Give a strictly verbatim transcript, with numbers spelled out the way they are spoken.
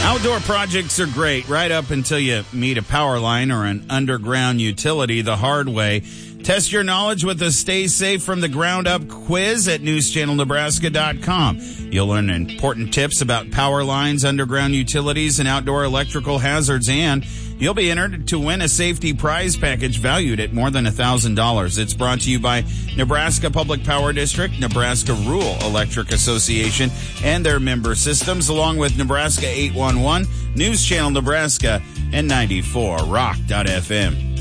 Outdoor projects are great right up until you meet a power line or an underground utility the hard way. Test your knowledge with a Stay Safe from the Ground Up quiz at news channel nebraska dot com. You'll learn important tips about power lines, underground utilities, and outdoor electrical hazards, and you'll be entered to win a safety prize package valued at more than one thousand dollars. It's brought to you by Nebraska Public Power District, Nebraska Rural Electric Association, and their member systems, along with Nebraska eight one one, News Channel Nebraska, and ninety-four rock dot f m.